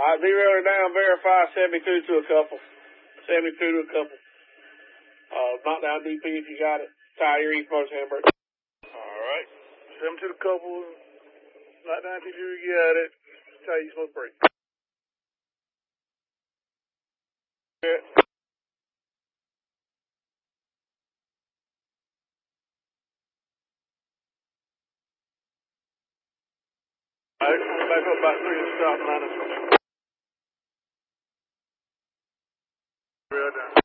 Zero down, verify 72 to a couple. 72 to a couple. Knock down DP if you got it. Tie your east motor handbrake. Alright. 7 to the couple. Knock down DP if you got it. Tie your east motor brake. Yeah. Alright, come back up about 3 inches south line of Real down.